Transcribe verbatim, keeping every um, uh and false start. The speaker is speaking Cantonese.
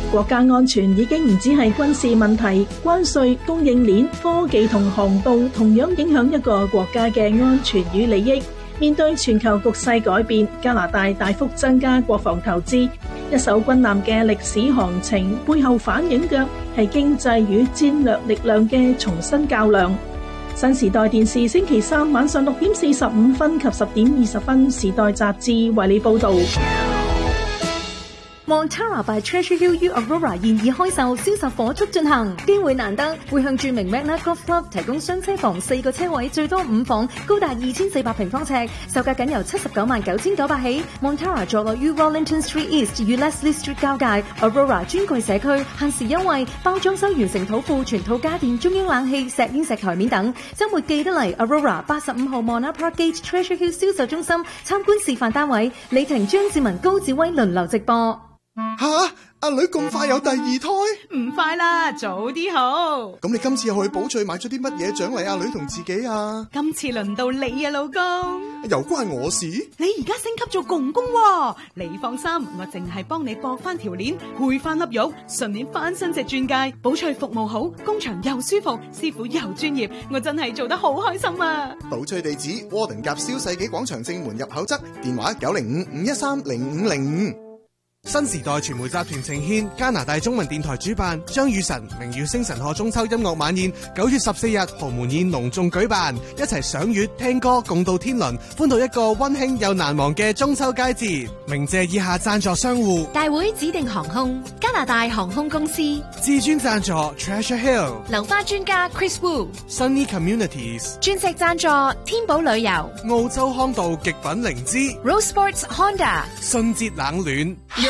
國家安全已經唔只係軍事問題，關稅、供應鏈、科技同航道同樣影響一個國家嘅安全與利益。面對全球局勢改變，加拿大大幅增加國防投資，一艘軍艦嘅歷史航程背後反映嘅係經濟與戰略力量嘅重新較量。新時代電視星期三晚上六點四十五分及十點二十分，時代雜誌為你報導。 Montara by Treasure Hill U Aurora 現已開售，銷售火速進行，機會難得，會向著名 Magna Golf Club 提供雙車房四個車位，最多五房，高達二千四百平方尺，售價僅由七十九萬九千九百起。Montara 坐落於 Rollington Street East 與 Leslie Street 交界 ，Aurora 專櫃社區，限時優惠，包裝修完成土庫、全套家電、中央冷氣、石英石台面等。週末記得嚟 Aurora 八十五號 Mona Park Gate Treasure Hill 銷售中心參觀示範單位，李婷、張志文、高志威輪流直播。 吓！阿女咁快有第二胎？ 唔快啦，早啲好。 咁你今次又去寶翠買咗啲乜嘢獎勵阿女同自己啊？ 今次輪到你啊，老公。 又關我事？ 你而家升級做公公喎，你放心，我淨係幫你駁翻條鏈，配翻粒玉，順便翻新隻鑽戒。寶翠服務好，工場又舒服，師傅又專業，我真係做得好開心啊！ 寶翠地址：窩頓夾蕭世紀廣場正門入口側，電話九零五五一三零五零五。 新時代傳媒集團呈獻加拿大中文電台主辦張雨晨明月星辰賀中秋音樂晚宴，九月十四日豪門宴隆重舉辦，一齊賞月聽歌共度天倫，歡度一個溫馨又難忘嘅中秋佳節。鳴謝以下贊助商戶： 大會指定航空、加拿大航空公司、 至尊贊助 Treasure Hill、 流花專家 Chris Wu、Sunny Communities、 鑽石贊助天寶旅遊、 澳洲康道極品靈芝、 Rose Sports Honda、 信捷冷暖。